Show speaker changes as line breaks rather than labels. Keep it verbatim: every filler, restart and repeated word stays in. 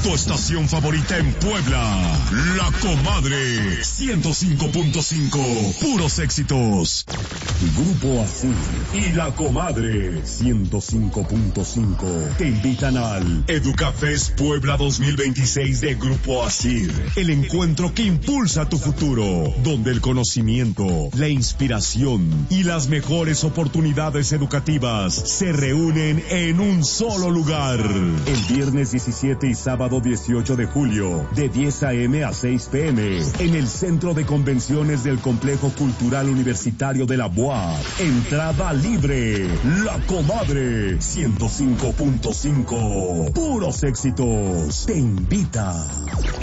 Tu estación favorita en Puebla, La Comadre, ciento cinco punto cinco, puros éxitos. Grupo Asir y La Comadre, ciento cinco punto cinco, te invitan al Educafest Puebla dos mil veintiséis de Grupo Asir, el encuentro que impulsa tu futuro, donde el conocimiento, la inspiración y las mejores oportunidades educativas se reúnen en un solo lugar. El viernes diecisiete y sábado dieciocho de julio, de diez a eme a seis pe eme, en el Centro de Convenciones del Complejo Cultural Universitario de la B U A P. Entrada libre. La Comadre, ciento cinco punto cinco, puros éxitos, te invita.